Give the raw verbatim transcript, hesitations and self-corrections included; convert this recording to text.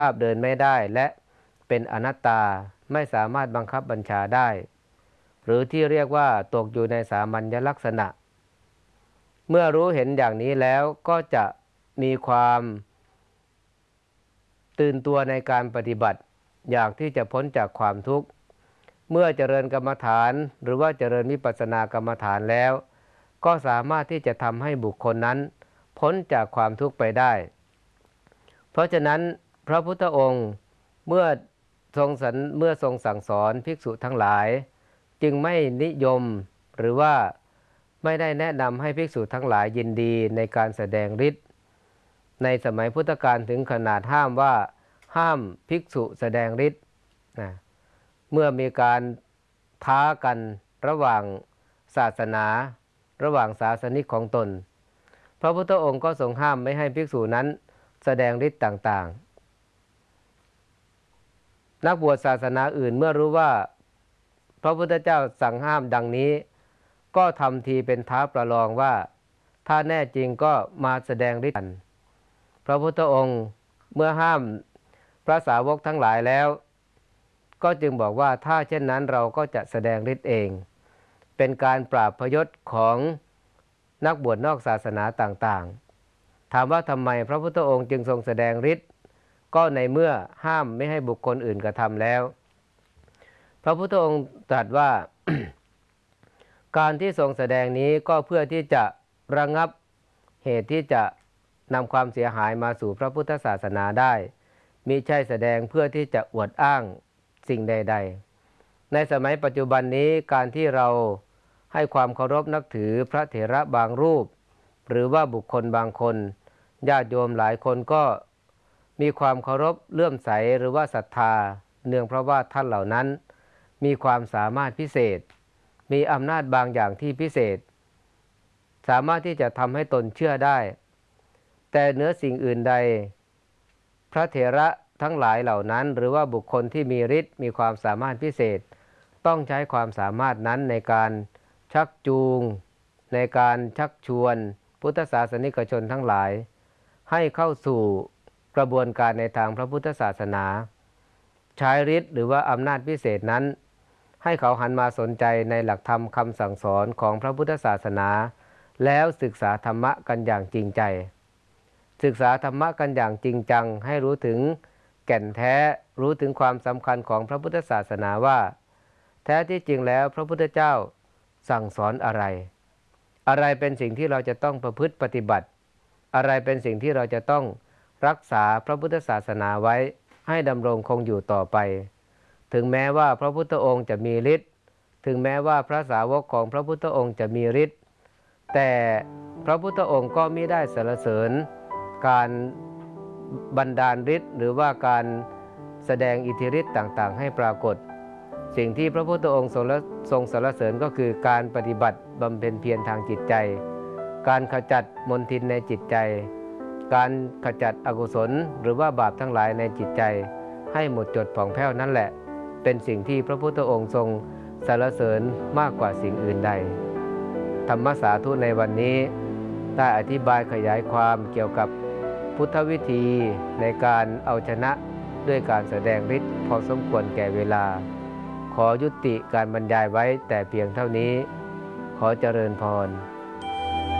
ภาพเดินไม่ได้และเป็นอนัตตาไม่สามารถบังคับบัญชาได้หรือที่เรียกว่าตกอยู่ในสามัญลักษณะเมื่อรู้เห็นอย่างนี้แล้วก็จะมีความตื่นตัวในการปฏิบัติอยากที่จะพ้นจากความทุกข์เมื่อเจริญกรรมฐานหรือว่าเจริญวิปัสสนากรรมฐานแล้วก็สามารถที่จะทำให้บุคคลนั้นพ้นจากความทุกข์ไปได้เพราะฉะนั้นพระพุทธองค์เมื่อทรงสันเมื่อทรงสั่งสอนภิกษุทั้งหลายจึงไม่นิยมหรือว่าไม่ได้แนะนำให้ภิกษุทั้งหลายยินดีในการแสดงฤทธิ์ในสมัยพุทธกาลถึงขนาดห้ามว่าห้ามภิกษุแสดงฤทธิ์นะเมื่อมีการท้ากันระหว่างศาสนาระหว่างศาสนิกของตนพระพุทธองค์ก็ทรงห้ามไม่ให้ภิกษุนั้นแสดงฤทธิ์ต่างๆนักบวชศาสนาอื่นเมื่อรู้ว่าพระพุทธเจ้าสั่งห้ามดังนี้ก็ทำทีเป็นท้าประลองว่าถ้าแน่จริงก็มาแสดงฤทธิ์กันพระพุทธองค์เมื่อห้ามพระสาวกทั้งหลายแล้วก็จึงบอกว่าถ้าเช่นนั้นเราก็จะแสดงฤทธิ์เองเป็นการปราบพยศของนักบวชนอกศาสนาต่างๆถามว่าทำไมพระพุทธองค์จึงทรงแสดงฤทธิ์ก็ในเมื่อห้ามไม่ให้บุคคลอื่นกระทำแล้วพระพุทธองค์ตรัสว่า การที่ทรงแสดงนี้ก็เพื่อที่จะระงับเหตุที่จะนำความเสียหายมาสู่พระพุทธศาสนาได้มิใช่แสดงเพื่อที่จะอวดอ้างสิ่งใดๆในสมัยปัจจุบันนี้การที่เราให้ความเคารพนับถือพระเถระบางรูปหรือว่าบุคคลบางคนญาติโยมหลายคนก็มีความเคารพเลื่อมใสหรือว่าศรัทธาเนื่องเพราะว่าท่านเหล่านั้นมีความสามารถพิเศษมีอำนาจบางอย่างที่พิเศษสามารถที่จะทำให้ตนเชื่อได้แต่เหนือสิ่งอื่นใดพระเถระทั้งหลายเหล่านั้นหรือว่าบุคคลที่มีฤทธิ์มีความสามารถพิเศษต้องใช้ความสามารถนั้นในการชักจูงในการชักชวนพุทธศาสนิกชนทั้งหลายให้เข้าสู่กระบวนการในทางพระพุทธศาสนาใช้ฤทธิ์หรือว่าอำนาจพิเศษนั้นให้เขาหันมาสนใจในหลักธรรมคำสั่งสอนของพระพุทธศาสนาแล้วศึกษาธรรมะกันอย่างจริงใจศึกษาธรรมะกันอย่างจริงจังให้รู้ถึงแก่นแท้รู้ถึงความสำคัญของพระพุทธศาสนาว่าแท้ที่จริงแล้วพระพุทธเจ้าสั่งสอนอะไรอะไรเป็นสิ่งที่เราจะต้องประพฤติปฏิบัติอะไรเป็นสิ่งที่เราจะต้องรักษาพระพุทธศาสนาไว้ให้ดำรงคงอยู่ต่อไปถึงแม้ว่าพระพุทธองค์จะมีฤทธิ์ถึงแม้ว่าพระสาวกของพระพุทธองค์จะมีฤทธิ์แต่พระพุทธองค์ก็มิได้สรรเสริญการบันดาลฤทธิ์หรือว่าการแสดงอิทธิฤทธิ์ต่างๆให้ปรากฏสิ่งที่พระพุทธองค์ทรงทรงสรรเสริญก็คือการปฏิบัติบำเพ็ญเพียรทางจิตใจการขจัดมลทินในจิตใจการขจัดอกุศลหรือว่าบาปทั้งหลายในจิตใจให้หมดจดผ่องแผ้วนั่นแหละเป็นสิ่งที่พระพุทธองค์ทรงสรรเสริญมากกว่าสิ่งอื่นใดธรรมสาธุในวันนี้ได้อธิบายขยายความเกี่ยวกับพุทธวิธีในการเอาชนะด้วยการแสดงฤทธิ์พอสมควรแก่เวลาขอยุติการบรรยายไว้แต่เพียงเท่านี้ขอเจริญพร